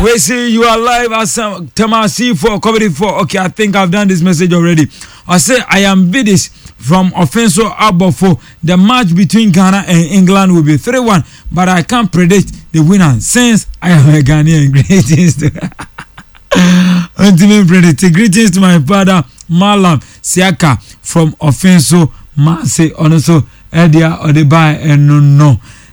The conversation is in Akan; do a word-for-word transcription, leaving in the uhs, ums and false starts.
We see you are live as some Tamasi for comedy for. Okay, I think I've done this message already. I say I am Bidis from Offenso Abofo. The match between Ghana and England will be three one, but I can't predict the winner since I am a Ghanaian. Greetings to ultimate predict. Greetings to my father Malam Siaka from Offenso Mase. Also, Edia Odebai and no no.